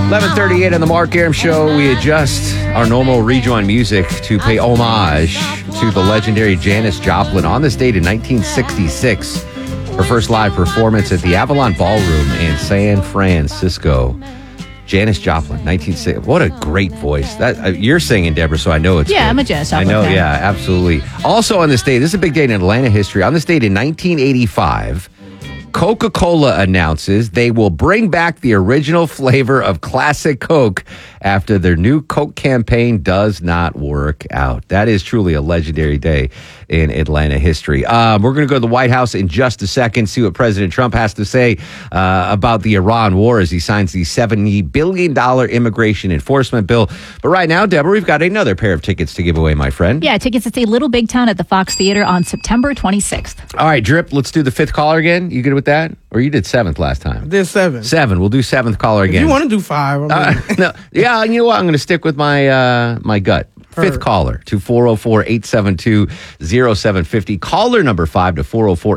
11:38 on the Mark Arum Show. We adjust our normal rejoin music to pay homage to the legendary Janis Joplin on this date in 1966. Her first live performance at the Avalon Ballroom in San Francisco. Janis Joplin, 1960. What a great voice. That you're singing, Deborah, so I know it's good. I'm a Janis Joplin fan. Yeah, absolutely. Also on this day, this is a big day in Atlanta history. On this date in 1985, Coca-Cola announces they will bring back the original flavor of Classic Coke after their new Coke campaign does not work out. That is truly a legendary day in Atlanta history. We're going to go to the White House in just a second, see what President Trump has to say about the Iran war as he signs the $70 billion immigration enforcement bill. But right now, Deborah, we've got another pair of tickets to give away, my friend. Yeah, tickets to see Little Big Town at the Fox Theater on September 26th. All right, Drip, let's do the fifth caller again. You good with that? Or you did seventh last time? I did seven. Seven. We'll do seventh caller again. If you want to do five. No. Yeah, you know what? I'm going to stick with my my gut. Fifth caller to 404-872-0750. Caller number 5 to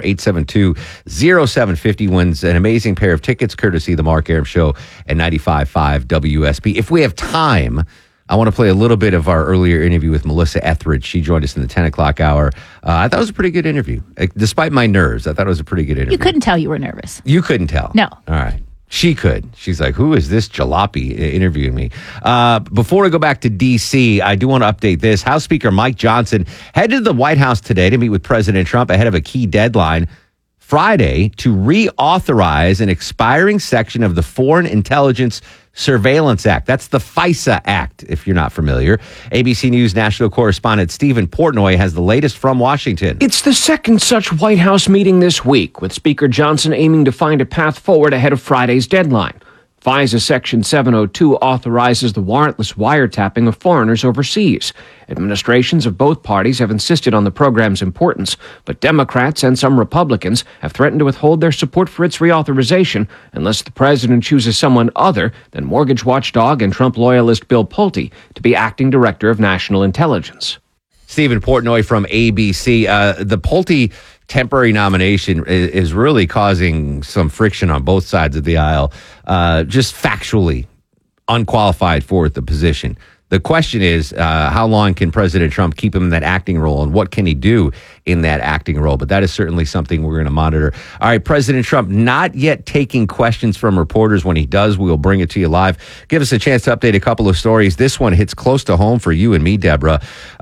404-872-0750 wins an amazing pair of tickets courtesy of the Mark Arum Show at 95.5 WSB. If we have time, I want to play a little bit of our earlier interview with Melissa Etheridge. She joined us in the 10 o'clock hour. I thought it was a pretty good interview. Despite my nerves, I thought it was a pretty good interview. You couldn't tell you were nervous. You couldn't tell? No. All right. She could. She's like, who is this jalopy interviewing me? Before I go back to D.C., I do want to update this. House Speaker Mike Johnson headed to the White House today to meet with President Trump ahead of a key deadline Friday to reauthorize an expiring section of the Foreign Intelligence Surveillance Act. That's the FISA Act, if you're not familiar. ABC News national correspondent Stephen Portnoy has the latest from Washington. It's the second such White House meeting this week, with Speaker Johnson aiming to find a path forward ahead of Friday's deadline. FISA Section 702 authorizes the warrantless wiretapping of foreigners overseas. Administrations of both parties have insisted on the program's importance, but Democrats and some Republicans have threatened to withhold their support for its reauthorization unless the president chooses someone other than mortgage watchdog and Trump loyalist Bill Pulte to be acting director of national intelligence. Stephen Portnoy from ABC. The Pulte temporary nomination is really causing some friction on both sides of the aisle, just factually unqualified for the position. The question is, how long can President Trump keep him in that acting role, and what can he do in that acting role? But that is certainly something we're going to monitor. All right, President Trump not yet taking questions from reporters. When he does, we'll bring it to you live. Give us a chance to update a couple of stories. This one hits close to home for you and me, Deborah.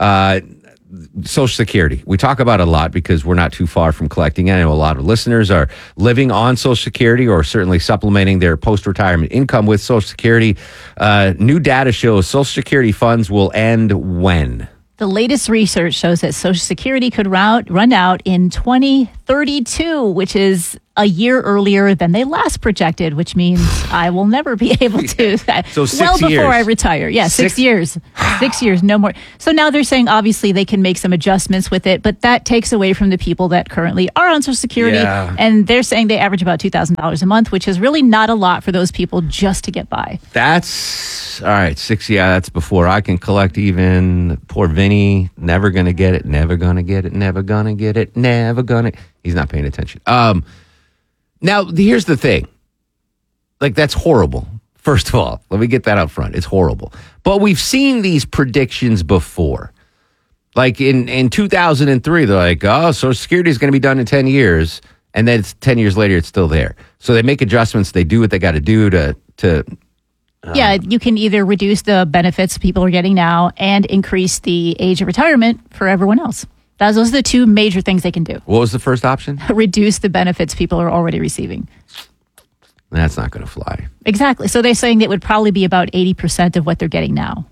Social Security. We talk about it a lot because we're not too far from collecting it. I know a lot of listeners are living on Social Security or certainly supplementing their post-retirement income with Social Security. New data shows Social Security funds will end when? The latest research shows that Social Security could run out in 2032, which is a year earlier than they last projected, which means I will never be able to. So 6 well years. before I retire. Yeah, 6 years. 6 years, no more. So now they're saying obviously they can make some adjustments with it, but that takes away from the people that currently are on Social Security. Yeah. And they're saying they average about $2,000 a month, which is really not a lot for those people just to get by. That's all right. 6. Yeah, that's before I can collect even. Poor Vinny, never going to get it, never going to get it, never going to get it, never going to. He's not paying attention. Now, here's the thing. Like, that's horrible. First of all, let me get that up front. It's horrible. But we've seen these predictions before. Like in 2003, they're like, oh, Social Security is going to be done in 10 years. And then it's 10 years later, it's still there. So they make adjustments. They do what they got to do to yeah, you can either reduce the benefits people are getting now and increase the age of retirement for everyone else. Those are the two major things they can do. What was the first option? Reduce the benefits people are already receiving. That's not going to fly. Exactly. So they're saying it would probably be about 80% of what they're getting now.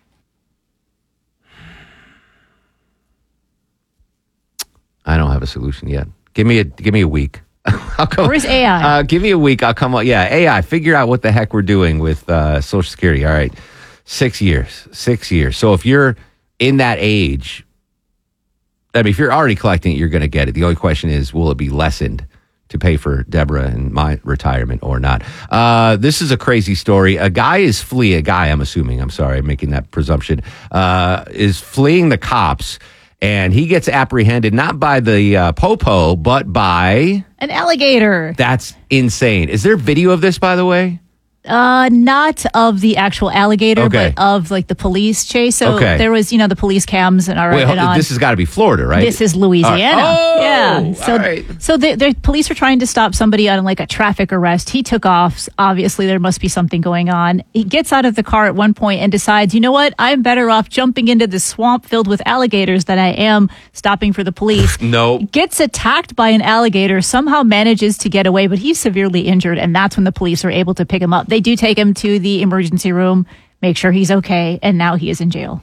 I don't have a solution yet. Give me a week. I'll come, Where's AI? Give me a week. I'll come up. Yeah, AI. Figure out what the heck we're doing with Social Security. All right. 6 years. 6 years. So if you're in that age, I mean, if you're already collecting it, you're going to get it. The only question is, will it be lessened to pay for Deborah and my retirement or not? This is a crazy story. A guy, I'm assuming, I'm sorry, I'm making that presumption, is fleeing the cops, and he gets apprehended not by the popo, but by an alligator. That's insane. Is there video of this, by the way? Not of the actual alligator, Okay. but of like the police chase. So Okay. there was, the police cams and Wait, on. this has got to be Florida, right? This is Louisiana. Oh, yeah. So, all right. so the police were trying to stop somebody on like a traffic arrest. He took off. Obviously, there must be something going on. He gets out of the car at one point and decides, you know what? I'm better off jumping into the swamp filled with alligators than I am stopping for the police. No. Gets attacked by an alligator, somehow manages to get away, but he's severely injured. And that's when the police are able to pick him up. They do take him to the emergency room, make sure he's okay. And now he is in jail.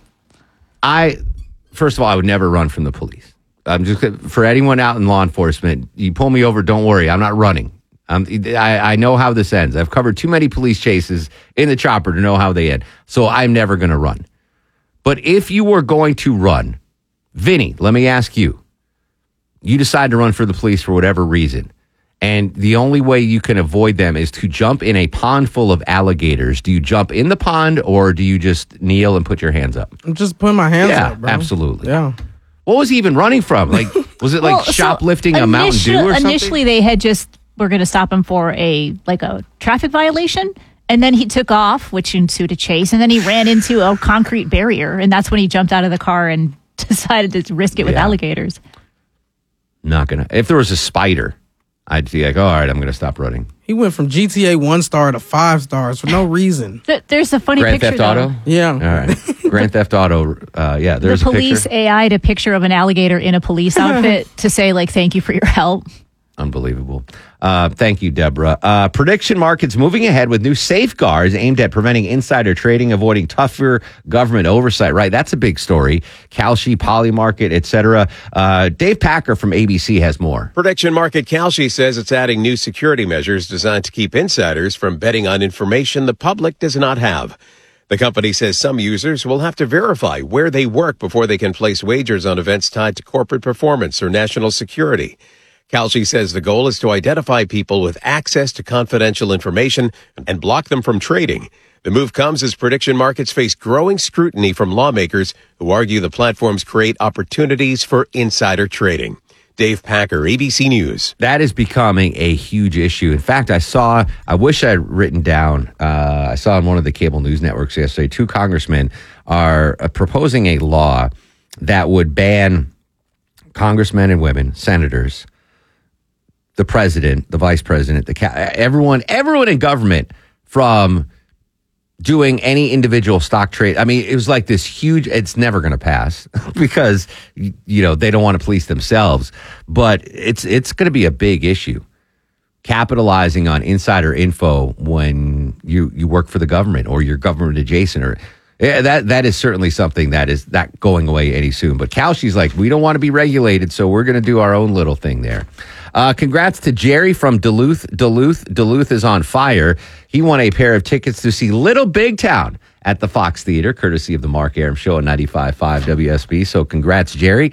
First of all, I would never run from the police. I'm just for anyone out in law enforcement. You pull me over, don't worry. I'm not running. I know how this ends. I've covered too many police chases in the chopper to know how they end. So I'm never going to run. But if you were going to run, Vinny, let me ask you. You decide to run for the police for whatever reason, and the only way you can avoid them is to jump in a pond full of alligators. Do you jump in the pond, or do you just kneel and put your hands up? I'm just putting my hands up, bro. Absolutely. Yeah. What was he even running from? Like, was it like Well, so shoplifting a Mountain Dew or something? Initially, they had were going to stop him for a traffic violation. And then he took off, which ensued a chase. And then he ran into a concrete barrier. And that's when he jumped out of the car and decided to risk it with alligators. Not gonna. If there was a spider, I'd be like, oh, all right, I'm gonna stop running. He went from GTA 1 star to 5 stars for no reason. There's a funny Grand picture, Theft Auto. though. Yeah. All right. Grand Theft Auto. Yeah. There's The a police picture. AI'd a picture of an alligator in a police outfit to say, thank you for your help. Unbelievable. Thank you, Deborah. Prediction markets moving ahead with new safeguards aimed at preventing insider trading, avoiding tougher government oversight. Right, that's a big story. Kalshi, Polymarket, etc. Dave Packer from ABC has more. Prediction market Kalshi says it's adding new security measures designed to keep insiders from betting on information the public does not have. The company says some users will have to verify where they work before they can place wagers on events tied to corporate performance or national security. Kalshi says the goal is to identify people with access to confidential information and block them from trading. The move comes as prediction markets face growing scrutiny from lawmakers who argue the platforms create opportunities for insider trading. Dave Packer, ABC News. That is becoming a huge issue. In fact, I wish I had written down, I saw on one of the cable news networks yesterday, 2 congressmen are proposing a law that would ban congressmen and women, senators, the president, the vice president, everyone in government from doing any individual stock trade. I mean, it was like this huge, it's never going to pass because, they don't want to police themselves, but it's going to be a big issue. Capitalizing on insider info when you work for the government or you're government adjacent that is certainly something that is not going away any soon. But Kalshi's like, we don't want to be regulated, so we're going to do our own little thing there. Congrats to Jerry from Duluth. Duluth is on fire. He won a pair of tickets to see Little Big Town at the Fox Theater, courtesy of the Mark Arum Show on 95.5 WSB. So congrats, Jerry.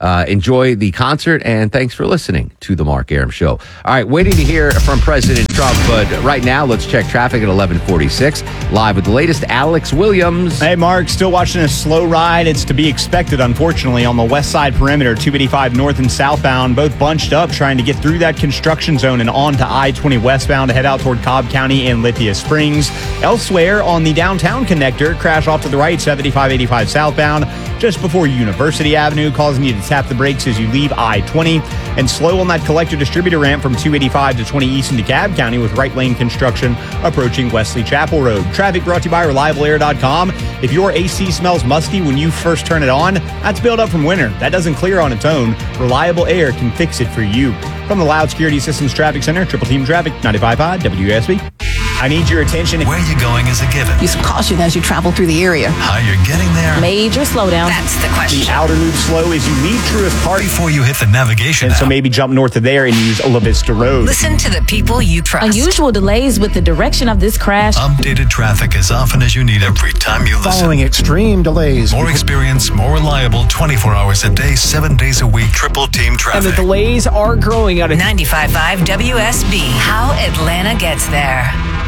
Enjoy the concert, and thanks for listening to the Mark Arum Show. All right, waiting to hear from President Trump, but right now, let's check traffic at 11:46. Live with the latest, Alex Williams. Hey, Mark, still watching a slow ride. It's to be expected, unfortunately, on the west side perimeter, 285 north and southbound, both bunched up trying to get through that construction zone and on to I-20 westbound to head out toward Cobb County and Lithia Springs. Elsewhere on the downtown connector, crash off to the right, 7585 southbound, just before University Avenue, causing you to tap the brakes as you leave I-20, and slow on that collector distributor ramp from 285 to 20 east into DeKalb County with right lane construction approaching Wesley Chapel Road. Traffic brought to you by ReliableAir.com. If your AC smells musty when you first turn it on, that's built up from winter. That doesn't clear on its own. Reliable Air can fix it for you. From the Loud Security Systems Traffic Center, Triple Team Traffic, 95.5 WSB. I need your attention. Where you're going is a given. Use caution as you travel through the area. How you're getting there. Major slowdown. That's the question. The outer loop slow as you leave Truist Park. Before you hit the navigation And so app. maybe jump north of there and use La Vista Road. Listen to the people you trust. Unusual delays with the direction of this crash. Updated traffic as often as you need every time you listen. Following extreme delays. More experience, more reliable, 24 hours a day, 7 days a week, Triple Team And Traffic. the delays are growing out of 95.5 WSB. How Atlanta gets there.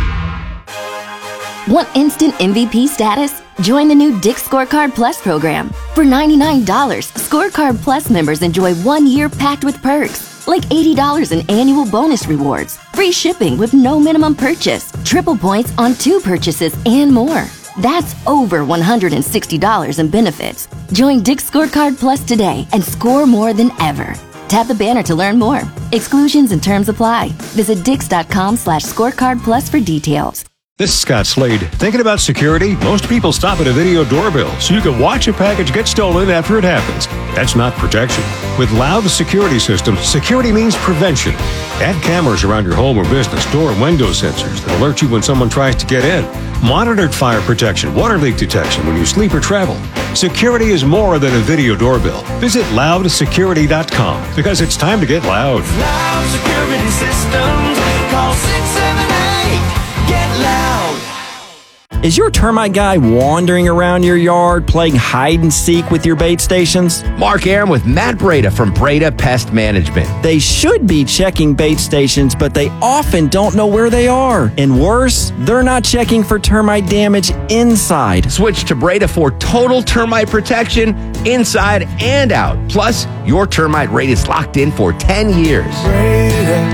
Want instant MVP status? Join the new Dick's Scorecard Plus program. For $99, Scorecard Plus members enjoy 1 year packed with perks, like $80 in annual bonus rewards, free shipping with no minimum purchase, triple points on 2 purchases, and more. That's over $160 in benefits. Join Dick's Scorecard Plus today and score more than ever. Tap the banner to learn more. Exclusions and terms apply. Visit dix.com/scorecard plus for details. This is Scott Slade. Thinking about security? Most people stop at a video doorbell so you can watch a package get stolen after it happens. That's not protection. With Loud Security Systems, security means prevention. Add cameras around your home or business, door and window sensors that alert you when someone tries to get in. Monitored fire protection, water leak detection when you sleep or travel. Security is more than a video doorbell. Visit loudsecurity.com because it's time to get loud. Loud Security Systems. Call 678-GET-LOUD. Is your termite guy wandering around your yard playing hide and seek with your bait stations? Mark Aram with Matt Breda from Breda Pest Management. They should be checking bait stations, but they often don't know where they are. And worse, they're not checking for termite damage inside. Switch to Breda for total termite protection inside and out. Plus, your termite rate is locked in for 10 years. Breda,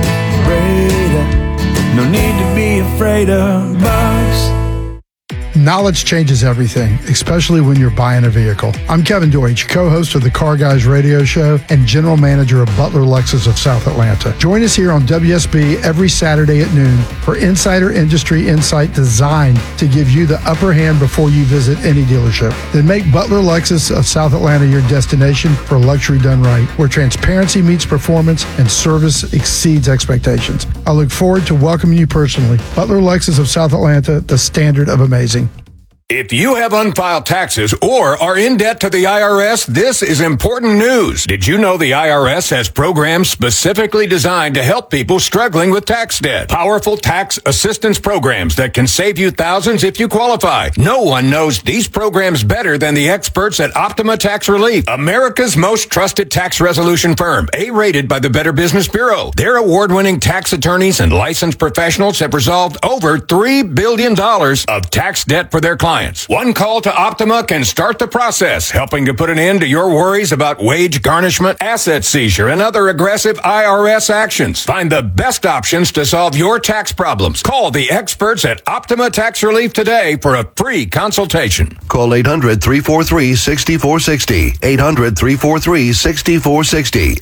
no need to be afraid of bugs. Knowledge changes everything, especially when you're buying a vehicle. I'm Kevin Deutsch, co-host of the Car Guys radio show and general manager of Butler Lexus of South Atlanta. Join us here on WSB every Saturday at noon for insider industry insight designed to give you the upper hand before you visit any dealership. Then make Butler Lexus of South Atlanta your destination for luxury done right, where transparency meets performance and service exceeds expectations. I look forward to welcoming you personally. Butler Lexus of South Atlanta, the standard of amazing. If you have unfiled taxes or are in debt to the IRS, this is important news. Did you know the IRS has programs specifically designed to help people struggling with tax debt? Powerful tax assistance programs that can save you thousands if you qualify. No one knows these programs better than the experts at Optima Tax Relief, America's most trusted tax resolution firm, A-rated by the Better Business Bureau. Their award-winning tax attorneys and licensed professionals have resolved over $3 billion of tax debt for their clients. One call to Optima can start the process, helping to put an end to your worries about wage garnishment, asset seizure, and other aggressive IRS actions. Find the best options to solve your tax problems. Call the experts at Optima Tax Relief today for a free consultation. Call 800-343-6460. 800-343-6460.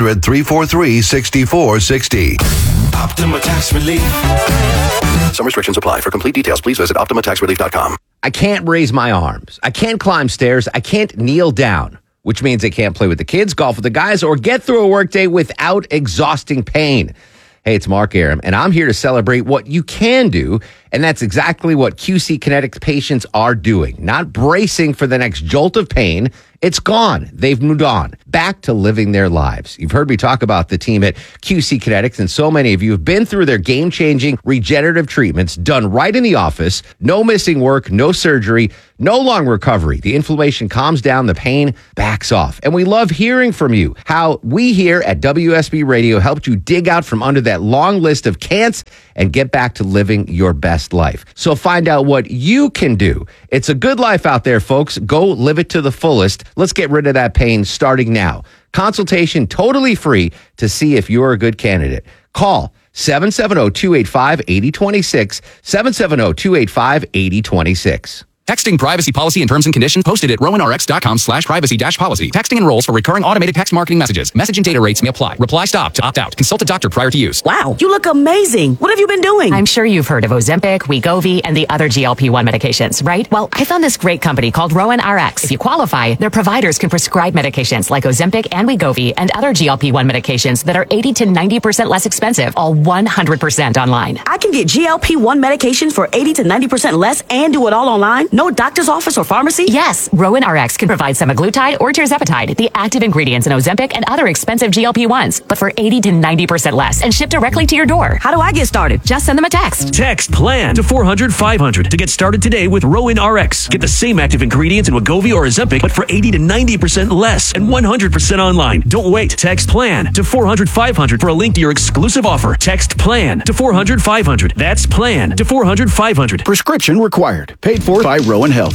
800-343-6460. Optima Tax Relief. Some restrictions apply. For complete details, please visit OptimaTaxRelief.com. I can't raise my arms. I can't climb stairs. I can't kneel down, which means I can't play with the kids, golf with the guys, or get through a workday without exhausting pain. Hey, it's Mark Aram, and I'm here to celebrate what you can do, and that's exactly what QC Kinetics patients are doing. Not bracing for the next jolt of pain. It's gone. They've moved on. Back to living their lives. You've heard me talk about the team at QC Kinetics, and so many of you have been through their game-changing regenerative treatments done right in the office. No missing work, no surgery, no long recovery. The inflammation calms down, the pain backs off. And we love hearing from you. How we here at WSB Radio helped you dig out from under that long list of can'ts and get back to living your best life. So find out what you can do. It's a good life out there, folks. Go live it to the fullest. Let's get rid of that pain starting now. Consultation totally free to see if you're a good candidate. Call 770-285-8026, 770-285-8026. Texting privacy policy and terms and conditions posted at rowanrx.com/privacy-policy. Texting enrolls for recurring automated text marketing messages. Message and data rates may apply. Reply stop to opt out. Consult a doctor prior to use. Wow, you look amazing. What have you been doing? I'm sure you've heard of Ozempic, Wegovy, and the other GLP-1 medications, right? Well, I found this great company called Rowan RX. If you qualify, their providers can prescribe medications like Ozempic and Wegovy and other GLP-1 medications that are 80 to 90% less expensive, all 100% online. I can get GLP-1 medications for 80 to 90% less and do it all online? No doctor's office or pharmacy? Yes, Rowan RX can provide semaglutide or tirzepatide, the active ingredients in Ozempic and other expensive GLP-1s, but for 80 to 90% less and shipped directly to your door. How do I get started? Just send them a text. Text PLAN to 400-500 to get started today with Rowan RX. Get the same active ingredients in Wegovy or Ozempic, but for 80 to 90% less and 100% online. Don't wait. Text PLAN to 400-500 for a link to your exclusive offer. Text PLAN to 400-500. That's PLAN to 400-500. Prescription required. Paid for by Rowan Health.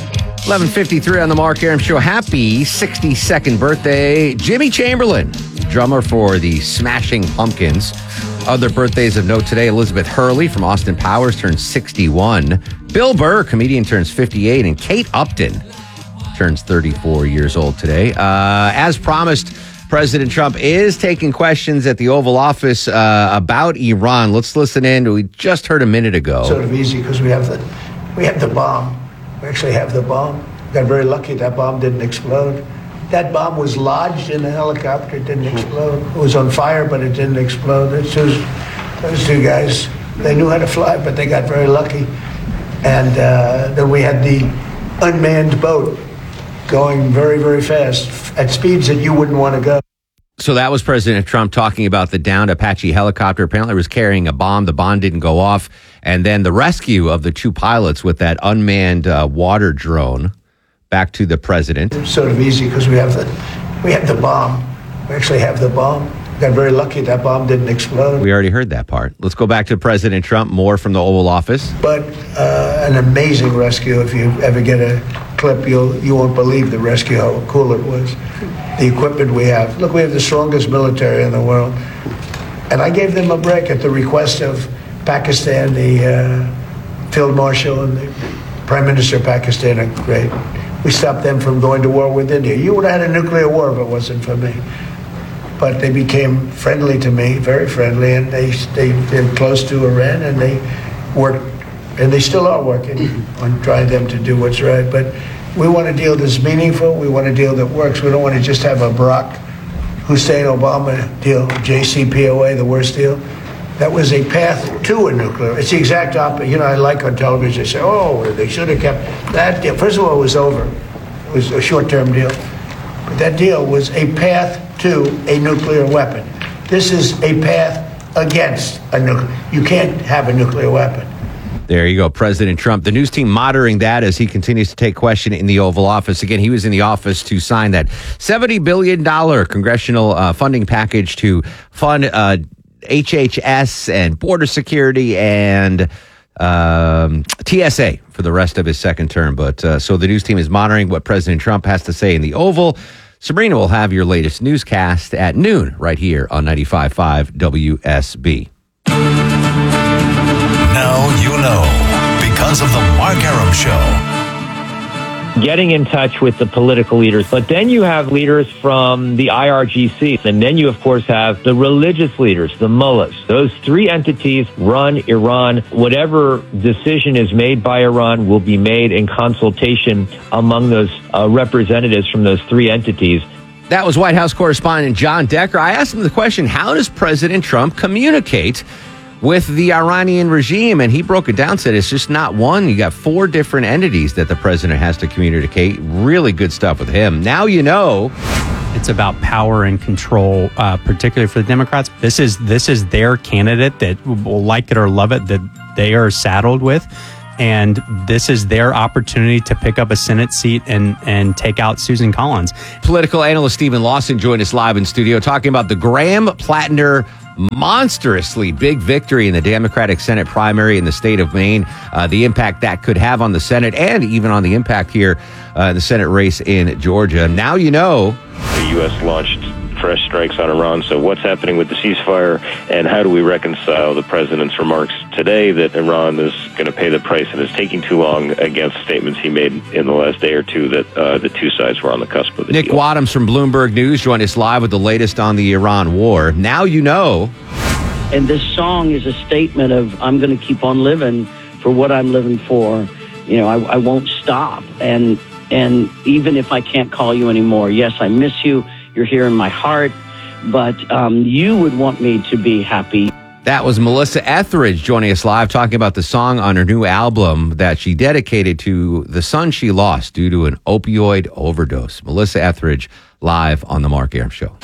11:53 on the Mark Aram Show. Happy 62nd birthday, Jimmy Chamberlain. drummer for the Smashing Pumpkins. Other birthdays of note today, Elizabeth Hurley from Austin Powers turns 61. Bill Burr, comedian, turns 58. And Kate Upton turns 34 years old today. As promised, President Trump is taking questions at the Oval Office about Iran. Let's listen in. We just heard a minute ago. Sort of easy because we have the bomb. We actually have the bomb. Got very lucky that bomb didn't explode. That bomb was lodged in a helicopter. It didn't explode. It was on fire, but it didn't explode. Those two guys, they knew how to fly, but they got very lucky. And then we had the unmanned boat going very, very fast at speeds that you wouldn't want to go. So that was President Trump talking about the downed Apache helicopter. Apparently it was carrying a bomb. The bomb didn't go off. And then the rescue of the two pilots with that unmanned water drone back to the president. It's sort of easy because we have the bomb. We actually have the bomb. Got very lucky that bomb didn't explode. We already heard that part. Let's go back to President Trump. More from the Oval Office. But an amazing rescue. If you ever get a clip, you won't believe the rescue, how cool it was. The equipment we have. Look, we have the strongest military in the world. And I gave them a break at the request of Pakistan, the Field Marshal and the Prime Minister of Pakistan are great. We stopped them from going to war with India. You would have had a nuclear war if it wasn't for me. But they became friendly to me, very friendly, and they're close to Iran, and they worked, and they still are working on trying them to do what's right. But we want a deal that's meaningful. We want a deal that works. We don't want to just have a Barack Hussein Obama deal, JCPOA, the worst deal. That was a path to a nuclear. It's the exact opposite. You know, I like on television, they say, oh, they should have kept that deal. First of all, it was over. It was a short-term deal. But that deal was a path to a nuclear weapon. This is a path against a nuclear. You can't have a nuclear weapon. There you go, President Trump. The news team monitoring that as he continues to take question in the Oval Office. Again, he was in the office to sign that $70 billion congressional funding package to fund HHS and border security and TSA for the rest of his second term. But so the news team is monitoring what President Trump has to say in the Oval. Sabrina will have your latest newscast at noon right here on 95.5 WSB. Now you know because of the Mark Arum Show. Getting in touch with the political leaders. But then you have leaders from the IRGC. And then you, of course, have the religious leaders, the mullahs. Those three entities run Iran. Whatever decision is made by Iran will be made in consultation among those representatives from those three entities. That was White House correspondent John Decker. I asked him the question, how does President Trump communicate with the Iranian regime? And he broke it down, said it's just not one. You got four different entities that the president has to communicate. Really good stuff with him. Now you know. It's about power and control, particularly for the Democrats. This is their candidate that will like it or love it, that they are saddled with. And this is their opportunity to pick up a Senate seat and take out Susan Collins. Political analyst Stephen Lawson joined us live in studio talking about the Graham-Plattner monstrously big victory in the Democratic Senate primary in the state of Maine, the impact that could have on the Senate and even on the impact here in the Senate race in Georgia. Now you know. The U.S. launched fresh strikes on Iran, so what's happening with the ceasefire, and how do we reconcile the president's remarks today that Iran is going to pay the price and is taking too long against statements he made in the last day or two that the two sides were on the cusp of the Nick deal. Wadhams from Bloomberg News joined us live with the latest on the Iran war. Now you know. And this song is a statement of, I'm going to keep on living for what I'm living for. You know, I won't stop. And even if I can't call you anymore, yes, I miss you. You're here in my heart, but you would want me to be happy. That was Melissa Etheridge joining us live, talking about the song on her new album that she dedicated to the son she lost due to an opioid overdose. Melissa Etheridge live on the Mark Arum Show.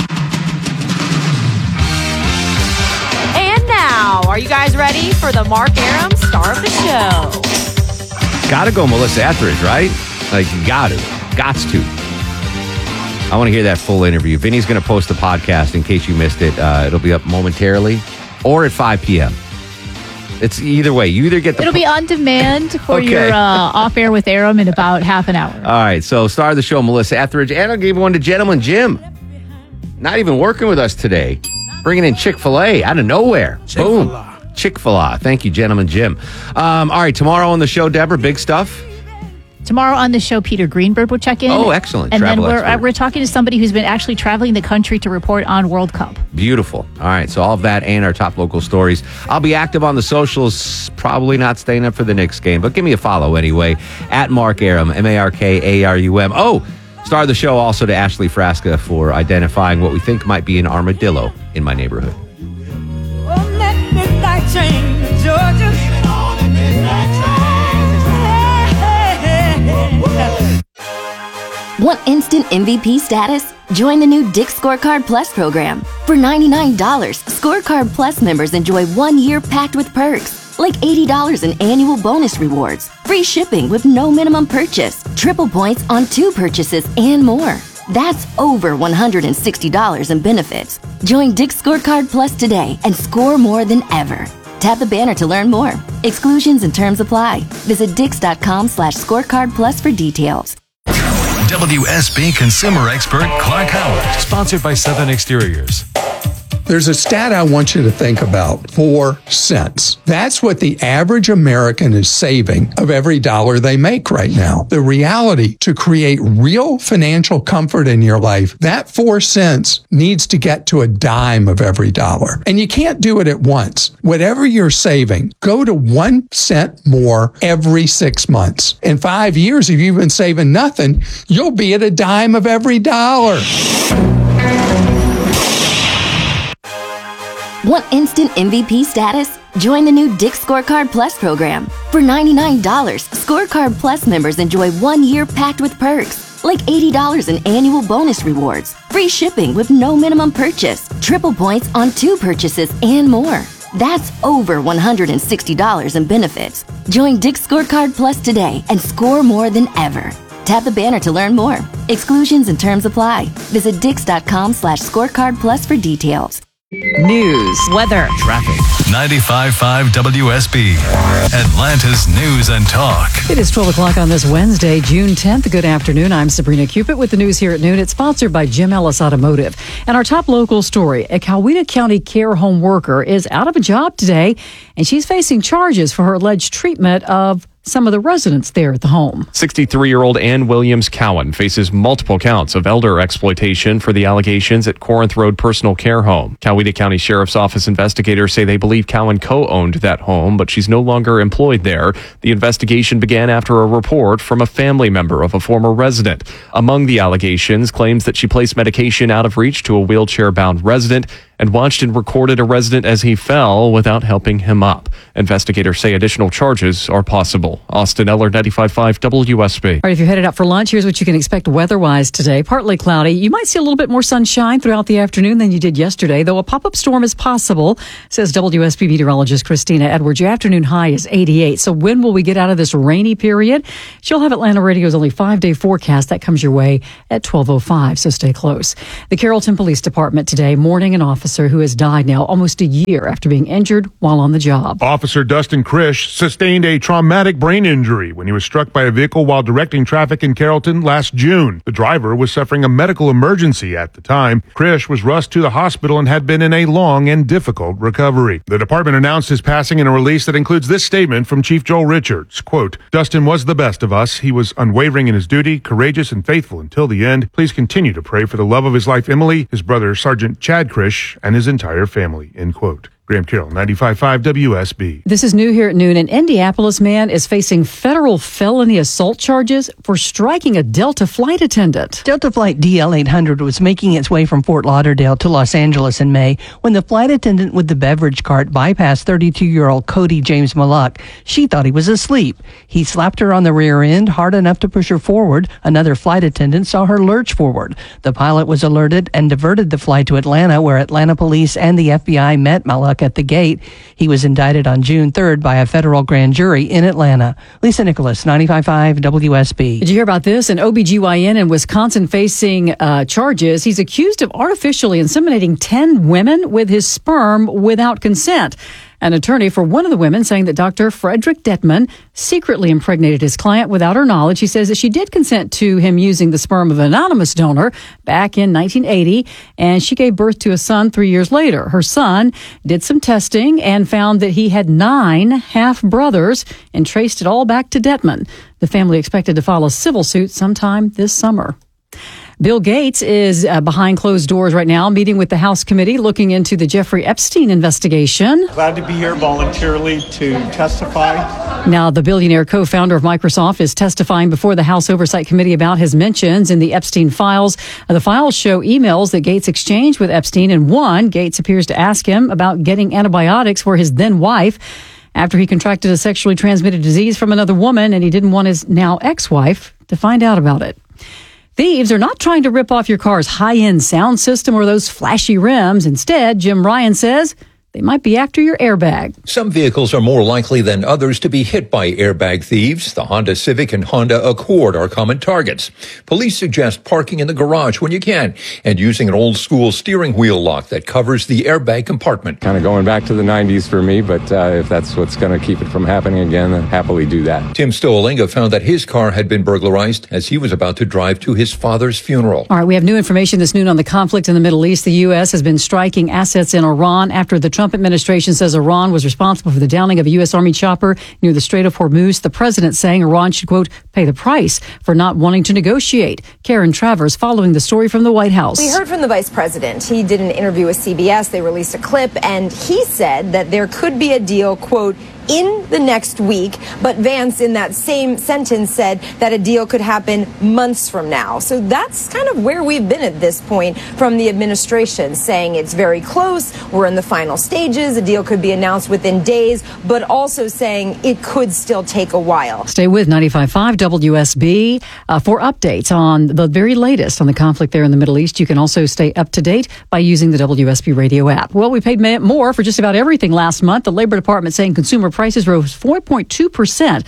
And now, are you guys ready for the Mark Arum star of the show? Gotta go Melissa Etheridge, right? Like, you gots to. I want to hear that full interview. Vinny's going to post the podcast in case you missed it. It'll be up momentarily or at 5 p.m. It's either way. You either get the... It'll be on demand for your off-air with Arum in about half an hour. All right. So star of the show, Melissa Etheridge. And I'll give one to Gentleman Jim. not even working with us today. Bringing in Chick-fil-A out of nowhere. Boom. Chick-fil-A. Thank you, Gentleman Jim. All right, tomorrow on the show, Deborah, big stuff. Tomorrow on the show, Peter Greenberg will check in. Oh, excellent. And Travel then we're talking to somebody who's been actually traveling the country to report on World Cup. Beautiful. All right, so all of that and our top local stories. I'll be active on the socials, probably not staying up for the Knicks game, but give me a follow anyway, at Mark Arum, MarkArum. Oh, star of the show also to Ashley Frasca for identifying what we think might be an armadillo in my neighborhood. Want instant MVP status? Join the new Dick's Scorecard Plus program. For $99, Scorecard Plus members enjoy 1 year packed with perks, like $80 in annual bonus rewards, free shipping with no minimum purchase, triple points on 2 purchases, and more. That's over $160 in benefits. Join Dick's Scorecard Plus today and score more than ever. Tap the banner to learn more. Exclusions and terms apply. Visit dix.com/scorecard plus for details. WSB consumer expert Clark Howard, sponsored by Southern Exteriors. There's a stat I want you to think about. 4 cents. That's what the average American is saving of every dollar they make right now. The reality, to create real financial comfort in your life, that 4 cents needs to get to a dime of every dollar. And you can't do it at once. Whatever you're saving, go to 1 cent more every 6 months. In 5 years, if you've been saving nothing, you'll be at a dime of every dollar. Want instant MVP status? Join the new Dick's Scorecard Plus program. For $99, Scorecard Plus members enjoy 1 year packed with perks, like $80 in annual bonus rewards, free shipping with no minimum purchase, triple points on 2 purchases, and more. That's over $160 in benefits. Join Dick's Scorecard Plus today and score more than ever. Tap the banner to learn more. Exclusions and terms apply. Visit dix.com/scorecard plus for details. News, weather, traffic. 95.5 WSB, Atlanta's News and Talk. It is 12 o'clock on this Wednesday, June 10th. Good afternoon. I'm Sabrina Cupid with the news here at noon. It's sponsored by Jim Ellis Automotive. And our top local story, a Coweta County care home worker is out of a job today, and she's facing charges for her alleged treatment of some of the residents there at the home. 63-year-old Ann Williams Cowan faces multiple counts of elder exploitation for the allegations at Corinth Road Personal Care Home. Coweta County Sheriff's Office investigators say they believe Cowan co-owned that home, but she's no longer employed there. The investigation began after a report from a family member of a former resident. Among the allegations, claims that she placed medication out of reach to a wheelchair-bound resident and watched and recorded a resident as he fell without helping him up. Investigators say additional charges are possible. Austin Eller, 95.5 WSB. All right, if you're headed out for lunch, here's what you can expect weather-wise today. Partly cloudy. You might see a little bit more sunshine throughout the afternoon than you did yesterday, though a pop-up storm is possible, says WSB meteorologist Christina Edwards. Your afternoon high is 88. So when will we get out of this rainy period? She'll have Atlanta Radio's only 5-day forecast. That comes your way at 12:05, so stay close. The Carrollton Police Department today mourning an officer who has died now almost a year after being injured while on the job. Officer Dustin Krish sustained a traumatic brain injury when he was struck by a vehicle while directing traffic in Carrollton last June. The driver was suffering a medical emergency at the time. Krish was rushed to the hospital and had been in a long and difficult recovery. The department announced his passing in a release that includes this statement from Chief Joel Richards, quote, "Dustin was the best of us. He was unwavering in his duty, courageous and faithful until the end. Please continue to pray for the love of his life, Emily, his brother Sergeant Chad Krish, and his entire family," end quote. Graham Carroll, 95.5 WSB. This is new here at noon. An Indianapolis man is facing federal felony assault charges for striking a Delta flight attendant. Delta Flight DL-800 was making its way from Fort Lauderdale to Los Angeles in May when the flight attendant with the beverage cart bypassed 32-year-old Cody James Malak. She thought he was asleep. He slapped her on the rear end hard enough to push her forward. Another flight attendant saw her lurch forward. The pilot was alerted and diverted the flight to Atlanta, where Atlanta police and the FBI met Malak at the gate. He was indicted on June 3rd by a federal grand jury in Atlanta. Lisa Nicholas, 95.5 WSB. Did you hear about this? An OBGYN in Wisconsin facing charges. He's accused of artificially inseminating 10 women with his sperm without consent. An attorney for one of the women saying that Dr. Frederick Detman secretly impregnated his client without her knowledge. He says that she did consent to him using the sperm of an anonymous donor back in 1980, and she gave birth to a son 3 years later. Her son did some testing and found that he had 9 half-brothers and traced it all back to Detman. The family expected to file a civil suit sometime this summer. Bill Gates is behind closed doors right now, meeting with the House committee looking into the Jeffrey Epstein investigation. Glad to be here voluntarily to testify. Now, the billionaire co-founder of Microsoft is testifying before the House Oversight Committee about his mentions in the Epstein files. The files show emails that Gates exchanged with Epstein, and one, Gates appears to ask him about getting antibiotics for his then wife after he contracted a sexually transmitted disease from another woman, and he didn't want his now ex-wife to find out about it. Thieves are not trying to rip off your car's high-end sound system or those flashy rims. Instead, Jim Ryan says they might be after your airbag. Some vehicles are more likely than others to be hit by airbag thieves. The Honda Civic and Honda Accord are common targets. Police suggest parking in the garage when you can and using an old-school steering wheel lock that covers the airbag compartment. Kind of going back to the 90s for me, but if that's what's going to keep it from happening again, then happily do that. Tim Stolinga found that his car had been burglarized as he was about to drive to his father's funeral. All right, we have new information this noon on the conflict in the Middle East. The U.S. has been striking assets in Iran after the Trump administration says Iran was responsible for the downing of a U.S. Army chopper near the Strait of Hormuz. The president saying Iran should, quote, pay the price for not wanting to negotiate. Karen Travers following the story from the White House. We heard from the vice president. He did an interview with CBS. They released a clip, and he said that there could be a deal, quote, in the next week. But Vance, in that same sentence, said that a deal could happen months from now. So that's kind of where we've been at this point from the administration, saying it's very close. We're in the final stages. A deal could be announced within days, but also saying it could still take a while. Stay with 95.5 WSB for updates on the very latest on the conflict there in the Middle East. You can also stay up to date by using the WSB radio app. Well, we paid more for just about everything last month. The Labor Department saying consumer prices rose 4.2%.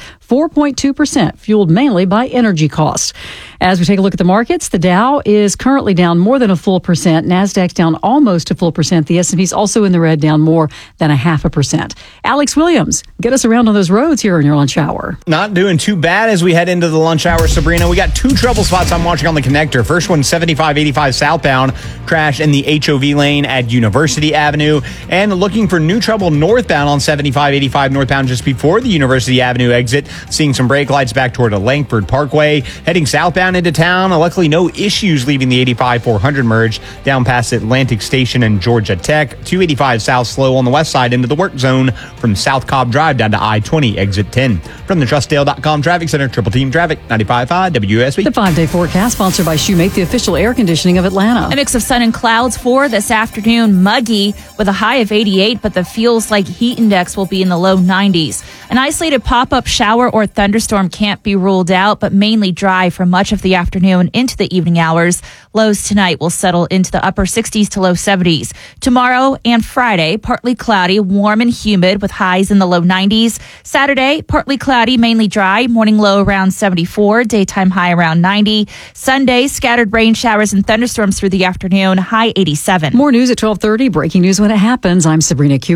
4.2%, fueled mainly by energy costs. As we take a look at the markets, the Dow is currently down more than a full percent. NASDAQ's down almost a full percent. The S&P's also in the red, down more than 0.5%. Alex Williams, get us around on those roads here in your lunch hour. Not doing too bad as we head into the lunch hour, Sabrina. We got 2 trouble spots I'm watching on the connector. First one, 7585 southbound, crash in the HOV lane at University Avenue. And looking for new trouble northbound on 7585 northbound just before the University Avenue exit. Seeing some brake lights back toward a Langford Parkway. Heading southbound into town. Luckily, no issues leaving the 85-400 merge down past Atlantic Station and Georgia Tech. 285 south slow on the west side into the work zone from South Cobb Drive down to I-20 exit 10. From the TrustDale.com Traffic Center, Triple Team Traffic, 95.5 WSB. The 5-day forecast sponsored by Shoemate, the official air conditioning of Atlanta. A mix of sun and clouds for this afternoon. Muggy with a high of 88, but the feels like heat index will be in the low 90s. An isolated pop-up shower or thunderstorm can't be ruled out, but mainly dry for much of the afternoon into the evening hours. Lows tonight will settle into the upper 60s to low 70s. Tomorrow and Friday, partly cloudy, warm and humid with highs in the low 90s. Saturday, partly cloudy, mainly dry, morning low around 74, daytime high around 90. Sunday, scattered rain showers and thunderstorms through the afternoon, high 87. More news at 12:30. Breaking news when it happens. I'm Sabrina Q.